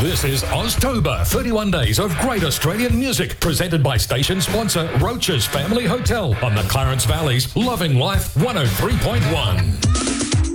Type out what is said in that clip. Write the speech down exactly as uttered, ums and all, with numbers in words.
This is Oztober, thirty-one days of great Australian music, presented by station sponsor Roach's Family Hotel on the Clarence Valley's Loving Life one oh three point one.